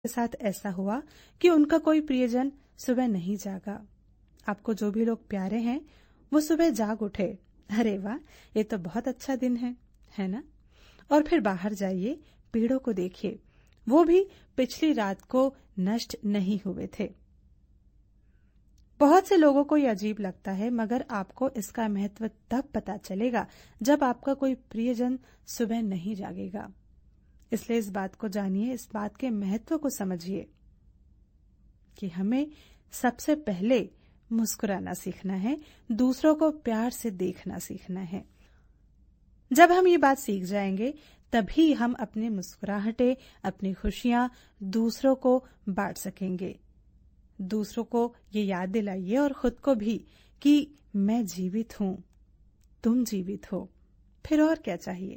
के साथ ऐसा हुआ कि उनका कोई प्रियजन सुबह नहीं जागा। आपको जो भी लोग प्यारे हैं वो सुबह जाग उठे। अरे वाह, ये तो बहुत अच्छा दिन है ना? और फिर बाहर जाइए, पेड़ों को देखिए, वो भी पिछली रात को नष्ट नहीं हुए थे। बहुत से लोगों को ये अजीब लगता है, मगर आपको इसका महत्व तब पता चलेगा जब आपका कोई प्रियजन सुबह नहीं जागेगा। इसलिए इस बात को जानिए, इस बात के महत्व को समझिए कि हमें सबसे पहले मुस्कुराना सीखना है, दूसरों को प्यार से देखना सीखना है। जब हम ये बात सीख जाएंगे तभी हम अपनी मुस्कुराहटें, अपनी खुशियां दूसरों को बांट सकेंगे। दूसरों को ये याद दिलाइए और खुद को भी कि मैं जीवित हूं, तुम जीवित हो, फिर और क्या चाहिए।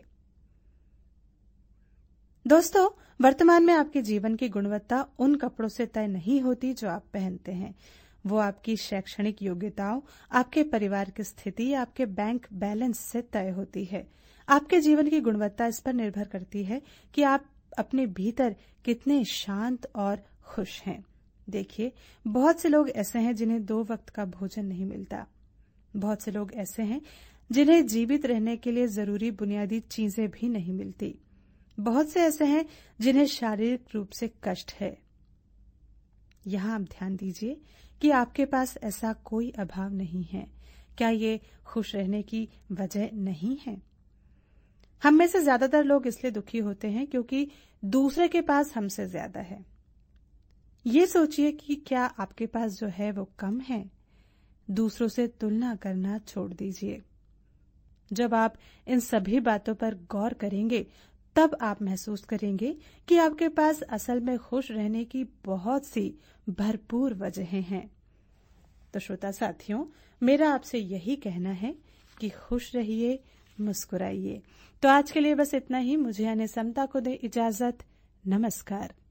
दोस्तों, वर्तमान में आपके जीवन की गुणवत्ता उन कपड़ों से तय नहीं होती जो आप पहनते हैं। वो आपकी शैक्षणिक योग्यताओं, आपके परिवार की स्थिति, आपके बैंक बैलेंस से तय होती है। आपके जीवन की गुणवत्ता इस पर निर्भर करती है कि आप अपने भीतर कितने शांत और खुश हैं। देखिए, बहुत से लोग ऐसे हैं जिन्हें 2 वक्त का भोजन नहीं मिलता। बहुत से लोग ऐसे हैं जिन्हें जीवित रहने के लिए जरूरी बुनियादी चीजें भी नहीं मिलती। बहुत से ऐसे हैं जिन्हें शारीरिक रूप से कष्ट है। यहां आप ध्यान दीजिए कि आपके पास ऐसा कोई अभाव नहीं है। क्या ये खुश रहने की वजह नहीं है? हम में से ज्यादातर लोग इसलिए दुखी होते हैं क्योंकि दूसरे के पास हमसे ज्यादा है। ये सोचिए कि क्या आपके पास जो है वो कम है? दूसरों से तुलना करना छोड़ दीजिए। जब आप इन सभी बातों पर गौर करेंगे तब आप महसूस करेंगे कि आपके पास असल में खुश रहने की बहुत सी भरपूर वजहें हैं। तो श्रोता साथियों, मेरा आपसे यही कहना है कि खुश रहिए, मुस्कुराइए। तो आज के लिए बस इतना ही। मुझे यानी समता को दे इजाजत। नमस्कार।